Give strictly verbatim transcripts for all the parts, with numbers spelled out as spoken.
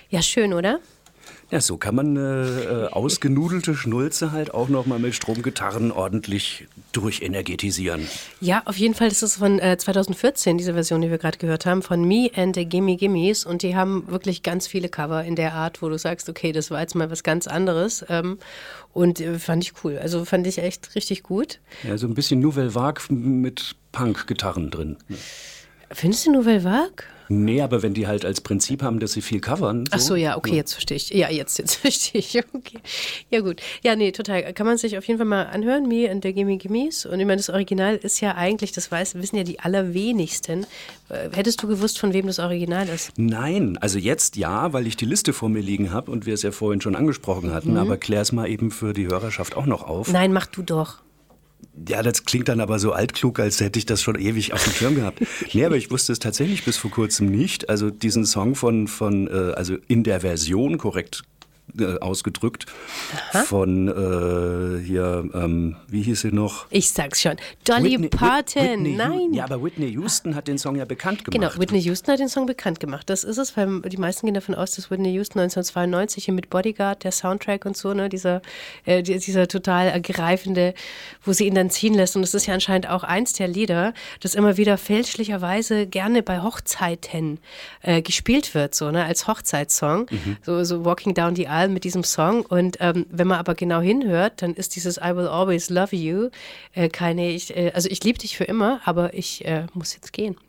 Ja, schön, oder? Ja, so kann man äh, ausgenudelte Schnulze halt auch nochmal mit Stromgitarren ordentlich durchenergetisieren. Ja, auf jeden Fall ist es von äh, zwanzig vierzehn, diese Version, die wir gerade gehört haben, von Me and the Gimme Gimmes. Und die haben wirklich ganz viele Cover in der Art, wo du sagst, okay, das war jetzt mal was ganz anderes. Ähm, und äh, fand ich cool. Also fand ich echt richtig gut. Ja, so ein bisschen Nouvelle Vague mit Punk-Gitarren drin. Findest du Nouvelle Vague? Nee, aber wenn die halt als Prinzip haben, dass sie viel covern. So. Ach so, ja, okay, jetzt verstehe ich. Ja, jetzt, jetzt verstehe ich. Okay. Ja, gut. Ja, nee, total. Kann man sich auf jeden Fall mal anhören, Me and the Gimme Gimmes. Und ich meine, das Original ist ja eigentlich, das weiß, wissen ja die allerwenigsten. Hättest du gewusst, von wem das Original ist? Nein, also jetzt ja, weil ich die Liste vor mir liegen habe und wir es ja vorhin schon angesprochen hatten. Mhm. Aber klär es mal eben für die Hörerschaft auch noch auf. Nein, mach du doch. Ja, das klingt dann aber so altklug, als hätte ich das schon ewig auf dem Schirm gehabt. Nee, aber ich wusste es tatsächlich bis vor kurzem nicht. Also diesen Song von, von äh, also in der Version korrekt äh, ausgedrückt, Aha. von äh, hier, ähm, wie hieß sie noch? Ich sag's schon, Dolly Whitney, Parton, Whitney, nein. Ja, aber Whitney Houston hat den Song ja bekannt gemacht. Genau, Whitney Houston hat den Song bekannt gemacht. Das ist es, weil die meisten gehen davon aus, dass Whitney Houston neunzehnhundertzweiundneunzig hier mit Bodyguard, der Soundtrack und so, ne, dieser, äh, dieser total ergreifende, wo sie ihn dann ziehen lässt. Und das ist ja anscheinend auch eins der Lieder, das immer wieder fälschlicherweise gerne bei Hochzeiten äh, gespielt wird, so, ne, als Hochzeitssong. Mhm. So, so Walking Down the Aisle mit diesem Song. Und ähm, wenn man aber genau hinhört, dann ist dieses I will always love you äh, keine, ich, äh, also ich liebe dich für immer, aber ich äh, muss jetzt gehen.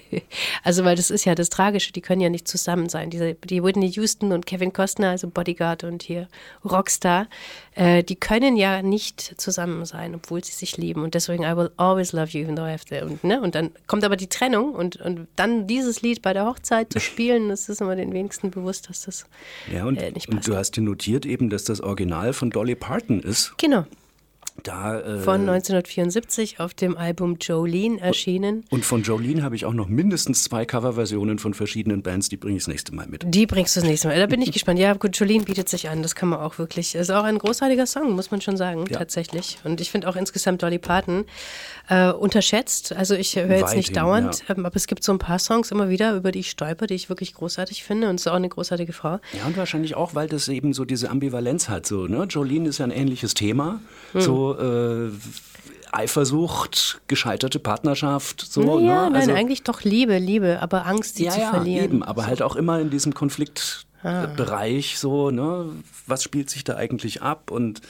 Also weil das ist ja das Tragische, die können ja nicht zusammen sein. Diese, die Whitney Houston und Kevin Costner, also Bodyguard und hier Rockstar, äh, die können ja nicht zusammen sein, obwohl sie sich lieben. Und deswegen I will always love you, even though I have to. Und, ne? Und dann kommt aber die Trennung und, und dann dieses Lied bei der Hochzeit zu spielen, das ist immer den wenigsten bewusst, dass das ja, und, äh, nicht passt. Und du hast dir notiert eben, dass das Original von Dolly Parton ist. Genau. Da, äh, von neunzehnhundertvierundsiebzig auf dem Album Jolene erschienen. Und von Jolene habe ich auch noch mindestens zwei Coverversionen von verschiedenen Bands, die bringe ich das nächste Mal mit. Die bringst du das nächste Mal. Da bin ich gespannt. Ja, gut, Jolene bietet sich an, das kann man auch wirklich. Ist auch ein großartiger Song, muss man schon sagen, ja. Tatsächlich. Und ich finde auch insgesamt Dolly Parton äh, unterschätzt. Also ich höre jetzt Weithin, nicht dauernd, ja. Aber es gibt so ein paar Songs immer wieder, über die ich stolper, die ich wirklich großartig finde. Und es ist auch eine großartige Frau. Ja, und wahrscheinlich auch, weil das eben so diese Ambivalenz hat. So, ne? Jolene ist ja ein ähnliches Thema. Hm. So Äh, Eifersucht, gescheiterte Partnerschaft, so. Naja, ne? Also, nein, eigentlich doch Liebe, Liebe, aber Angst, sie ja, zu ja, verlieren. Eben, aber so. halt auch immer in diesem Konfliktbereich, ah. so, ne? Was spielt sich da eigentlich ab? Und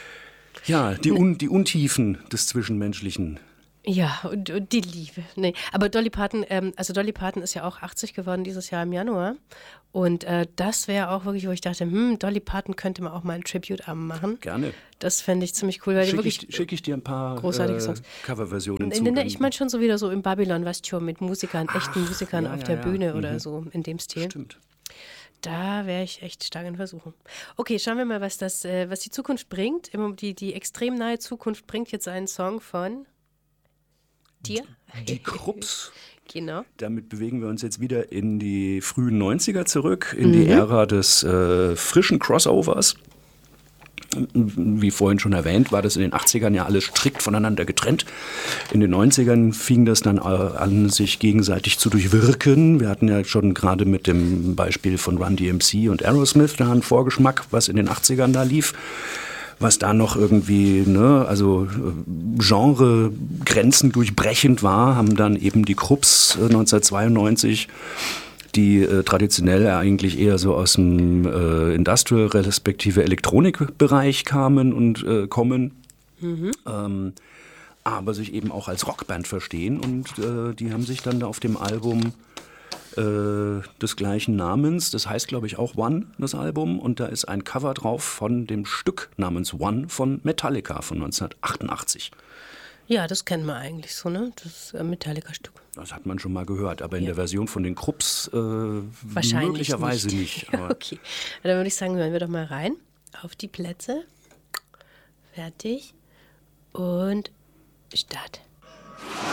ja, die, Un- die Untiefen des Zwischenmenschlichen. Ja, und, und die Liebe. Nee. Aber Dolly Parton, ähm, also Dolly Parton ist ja auch achtzig geworden dieses Jahr im Januar. Und äh, das wäre auch wirklich, wo ich dachte, hm, Dolly Parton könnte man auch mal ein Tribute-Album machen. Gerne. Das fände ich ziemlich cool, weil Schick die wirklich ich, Schicke ich dir ein paar großartige äh, Songs. Coverversionen zu. Nee, nee, ich meine schon so wieder so im Babylon, weißt du, mit Musikern, Ach, echten Musikern ja, auf ja, der ja. Bühne mhm. oder so, in dem Stil. Stimmt. Da wäre ich echt stark in Versuchung. Okay, schauen wir mal, was das, äh, was die Zukunft bringt. Die, die extrem nahe Zukunft bringt jetzt einen Song von dir. Die Krupps. Genau. Damit bewegen wir uns jetzt wieder in die frühen neunziger zurück, in mhm. die Ära des äh, frischen Crossovers. Wie vorhin schon erwähnt, war das in den achtzigern ja alles strikt voneinander getrennt. In den neunzigern fing das dann an, sich gegenseitig zu durchwirken. Wir hatten ja schon gerade mit dem Beispiel von Run D M C und Aerosmith da einen Vorgeschmack, was in den achtzigern da lief. Was da noch irgendwie, ne, also Genre-Grenzen durchbrechend war, haben dann eben die Krupps äh, neunzehnhundertzweiundneunzig, die äh, traditionell eigentlich eher so aus dem äh, Industrial- respektive Elektronikbereich kamen und äh, kommen, mhm. ähm, aber sich eben auch als Rockband verstehen. Und äh, die haben sich dann auf dem Album äh, des gleichen Namens, das heißt glaube ich auch One, das Album, und da ist ein Cover drauf von dem Stück namens One von Metallica von neunzehnhundertachtundachtzig. Ja, das kennt man eigentlich so, ne? Das äh, Metallica-Stück. Das hat man schon mal gehört, aber in ja. der Version von den Krupps äh, wahrscheinlich möglicherweise nicht. nicht ja, okay, dann würde ich sagen, hören wir doch mal rein. Auf die Plätze. Fertig. Und Start.